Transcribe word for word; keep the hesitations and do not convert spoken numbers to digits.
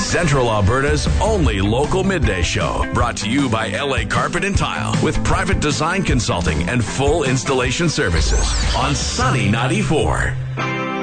Central Alberta's only local midday show, brought to you by L A Carpet and Tile, with private design consulting and full installation services on Sunny ninety-four.